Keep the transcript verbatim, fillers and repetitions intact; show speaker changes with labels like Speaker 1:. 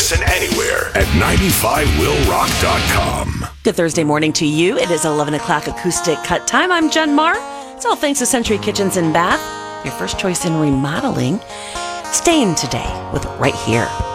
Speaker 1: Listen anywhere at ninety-five will rock dot com.
Speaker 2: Good Thursday morning to you. It is eleven o'clock acoustic cut time. I'm Jen Marr. It's all thanks to Century Kitchens and Bath, your first choice in remodeling. Staying today with Right Here.